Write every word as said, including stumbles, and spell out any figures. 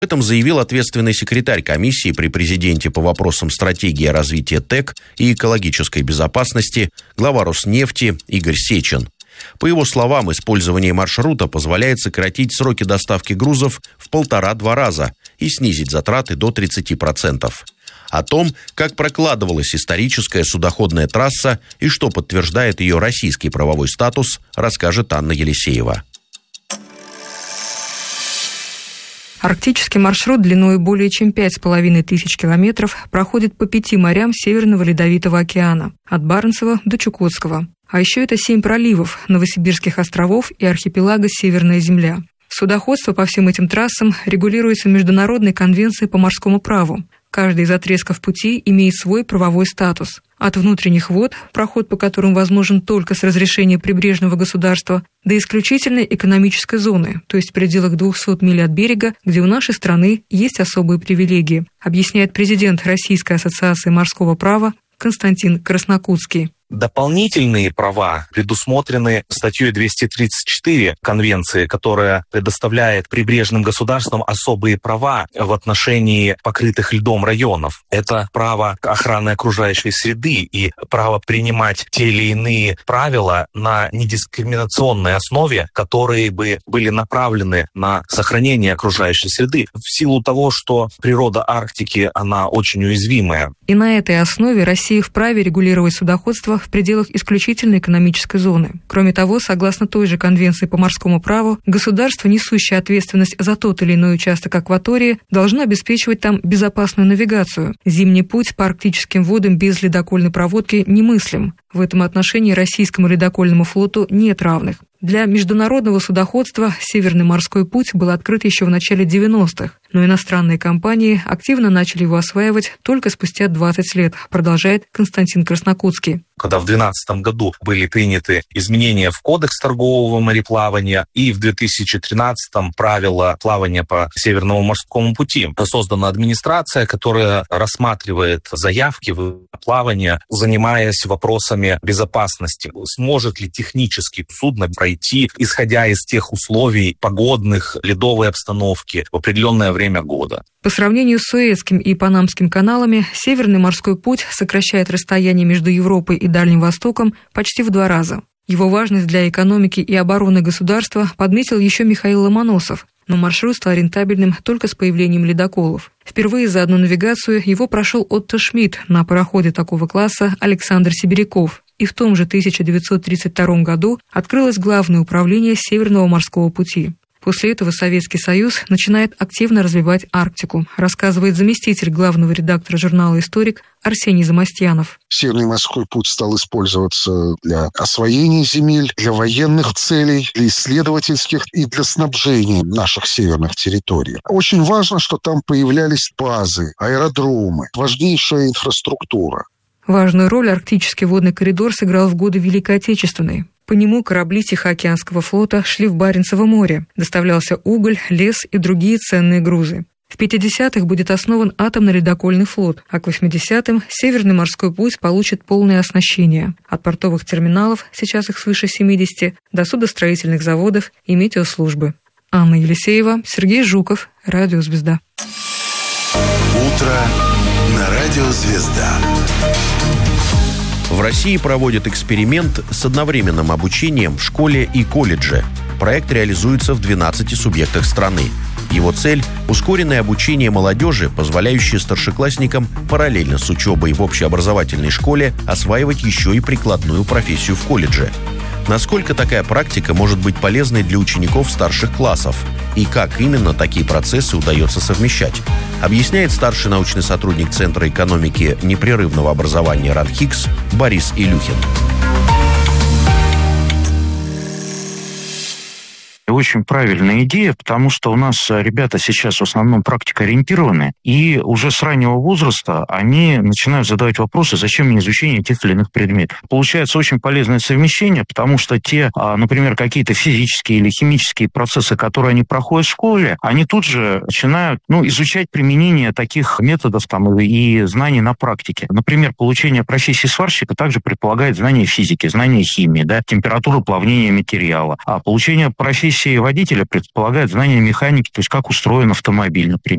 Об этом заявил ответственный секретарь комиссии при президенте по вопросам стратегии развития ТЭК и экологической безопасности, глава Роснефти Игорь Сечин. По его словам, использование маршрута позволяет сократить сроки доставки грузов в полтора-два раза и снизить затраты до тридцати процентов. О том, как прокладывалась историческая судоходная трасса и что подтверждает ее российский правовой статус, расскажет Анна Елисеева. Арктический маршрут длиной более чем пять с половиной тысяч километров проходит по пяти морям Северного Ледовитого океана, от Баренцева до Чукотского. А еще это семь проливов, Новосибирских островов и архипелага Северная Земля. Судоходство по всем этим трассам регулируется Международной конвенцией по морскому праву. Каждый из отрезков пути имеет свой правовой статус. От внутренних вод, проход по которым возможен только с разрешения прибрежного государства, до исключительной экономической зоны, то есть в пределах двухсот миль от берега, где у нашей страны есть особые привилегии, объясняет президент Российской ассоциации морского права Константин Краснокутский. Дополнительные права предусмотрены статьей двести тридцать четыре Конвенции, которая предоставляет прибрежным государствам особые права в отношении покрытых льдом районов. Это право охраны окружающей среды и право принимать те или иные правила на недискриминационной основе, которые бы были направлены на сохранение окружающей среды в силу того, что природа Арктики, она очень уязвимая. И на этой основе Россия вправе регулировать судоходство в пределах исключительной экономической зоны. Кроме того, согласно той же Конвенции по морскому праву, государство, несущее ответственность за тот или иной участок акватории, должно обеспечивать там безопасную навигацию. Зимний путь по арктическим водам без ледокольной проводки немыслим. В этом отношении российскому ледокольному флоту нет равных. Для международного судоходства Северный морской путь был открыт еще в начале девяностых, но иностранные компании активно начали его осваивать только спустя двадцать лет, продолжает Константин Краснокутский. Когда в две тысячи двенадцатом году были приняты изменения в Кодекс торгового мореплавания и в две тысячи тринадцатом правила плавания по Северному морскому пути, создана администрация, которая рассматривает заявки в плавание, занимаясь вопросами безопасности. Сможет ли технически судно пройти, исходя из тех условий погодных, ледовой обстановки в определенное время года. По сравнению с Суэцким и Панамским каналами, Северный морской путь сокращает расстояние между Европой и Дальним Востоком почти в два раза. Его важность для экономики и обороны государства подметил еще Михаил Ломоносов, но маршрут стал рентабельным только с появлением ледоколов. Впервые за одну навигацию его прошел Отто Шмидт на пароходе такого класса Александр Сибиряков. И в том же тысяча девятьсот тридцать втором году открылось Главное управление Северного морского пути. После этого Советский Союз начинает активно развивать Арктику, рассказывает заместитель главного редактора журнала «Историк» Арсений Замостьянов. Северный морской путь стал использоваться для освоения земель, для военных целей, для исследовательских и для снабжения наших северных территорий. Очень важно, что там появлялись базы, аэродромы, важнейшая инфраструктура. Важную роль арктический водный коридор сыграл в годы Великой Отечественной. По нему корабли Тихоокеанского флота шли в Баренцево море, доставлялся уголь, лес и другие ценные грузы. В пятидесятых будет основан атомный ледокольный флот, а к восьмидесятым Северный морской путь получит полное оснащение. От портовых терминалов, сейчас их свыше семидесяти, до судостроительных заводов и метеослужбы. Анна Елисеева, Сергей Жуков, Радио Звезда. Утро на Радио Звезда. В России проводят эксперимент с одновременным обучением в школе и колледже. Проект реализуется в двенадцати субъектах страны. Его цель – ускоренное обучение молодежи, позволяющее старшеклассникам параллельно с учебой в общеобразовательной школе осваивать еще и прикладную профессию в колледже. Насколько такая практика может быть полезной для учеников старших классов? И как именно такие процессы удается совмещать? Объясняет старший научный сотрудник Центра экономики непрерывного образования РАНХИКС Борис Илюхин. Очень правильная идея, потому что у нас ребята сейчас в основном практикоориентированы, и уже с раннего возраста они начинают задавать вопросы, зачем мне изучение тех или иных предметов. Получается очень полезное совмещение, потому что те, например, какие-то физические или химические процессы, которые они проходят в школе, они тут же начинают ну, изучать применение таких методов там, и знаний на практике. Например, получение профессии сварщика также предполагает знание физики, знание химии, да, температуры плавления материала. А получение профессии профессия водителя предполагает знание механики, то есть как устроен автомобиль, например.